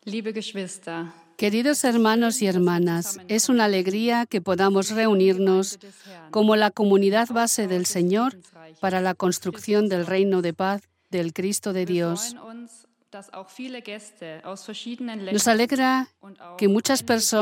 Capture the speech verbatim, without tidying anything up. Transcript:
Liebe Geschwister, Queridos hermanos y hermanas, es una alegría que podamos reunirnos como la comunidad base del Señor para la construcción del reino de paz del Cristo de Dios. Nos alegra que muchas personas